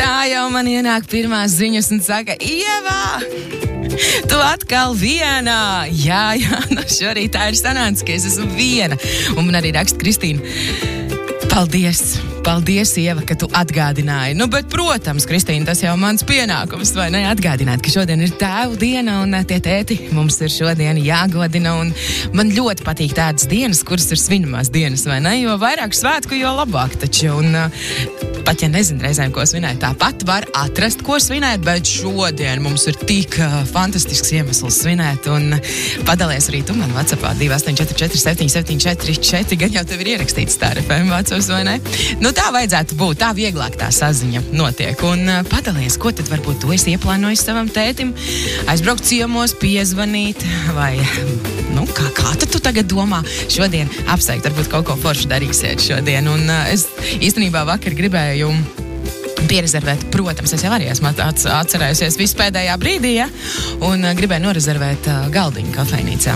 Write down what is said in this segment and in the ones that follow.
Tā jau man ienāk pirmās ziņas un saka, Ieva, tu atkal viena. Jā, nu šorīt tā ir sanācis, ka es esmu viena. Un man arī raksta Kristīna. Paldies, Ieva, ka tu atgādināji. Nu, bet, protams, Kristīna, tas jau mans pienākums, vai ne? Atgādināt, ka šodien ir tēvu diena un tie tēti mums ir šodien jāgodina. Un man ļoti patīk tādas dienas, kuras ir svinamās dienas, vai ne? Jo vairāk svētku, jo labāk taču. Un pat, ja nezinu reizēm, ko svinēt, tāpat var atrast, ko svinēt, bet šodien mums ir tik fantastisks iemesls svinēt. Un padalies arī tu man WhatsAppā 2844 7744, gan jau tev ir ierakstīts Star FM Vatsovs, vai ne? Nu, tā vajadzētu būt, tā vieglāk tā saziņa notiek. Un padalies, ko tad varbūt tu esi ieplānojis savam tētim, aizbraukt ciemos, piezvanīt, vai, nu, kā tad tu tagad domā šodien apsveikt, varbūt kaut ko foršu darīsiet šodien. Un es īstenībā vakar gribēju pierezervēt, protams, es jau arī esmu atcerējusies visu pēdējā brīdī, ja? Un gribēju norezervēt galdiņu kafejnīcā.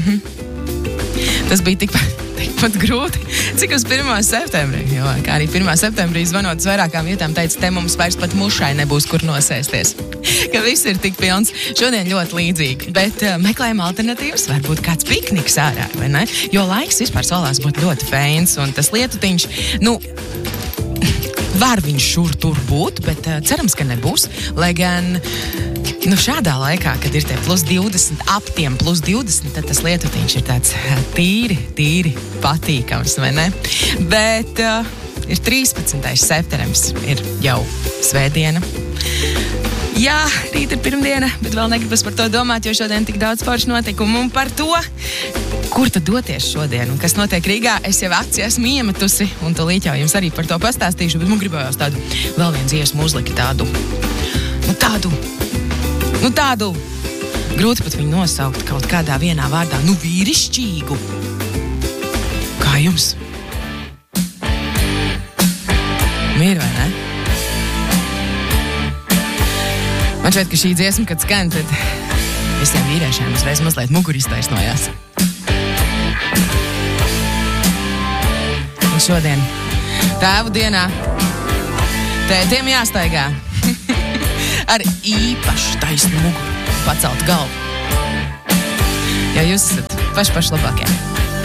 Tas bija tikpat grūti, cik uz 1. septembrī, jo, kā arī 1. septembrī zvanot uz vairākām vietām, teica, te mums vairs pat mušai nebūs, kur nosēsties, ka viss ir tik pilns. Šodien ļoti līdzīgi, bet meklējam alternatīvas, varbūt kāds pikniks ārā, vai ne? Jo laiks vispār solās būt ļoti feins, un tas lietutiņš, nu, var viņš šur tur būt, bet cerams, ka nebūs, lai gan, nu, šādā laikā, kad ir tie plus 20, ap tiem plus 20, tad tas lietutiņš ir tāds tīri patīkams, vai ne? Bet ir 13. septembris, ir jau svētdiena. Jā, rīt ir pirmdiena, bet vēl negribas par to domāt, jo šodien tik daudz foršu notikumu. Un par to, kur tad doties šodien un kas notiek Rīgā, es jau akciju esmu iemetusi, un tūlīt jau jums arī par to pastāstīšu, bet man gribējās tādu vēl vienu dziesmu uzlikt tādu, grūti pat viņu nosaukt kaut kādā vienā vārdā, nu vīrišķīgu. Kā jums? Mīri, vai ne? Man šķiet, ka šī dziesma, kad skan, tad visiem vīriešiem uzreiz mazliet muguri iztaisnojās. Un šodien, tēvu dienā, tētiem jāstaigā ar īpašu taisnu muguru, pacelt galvu. Jo jūs esat paši labākie.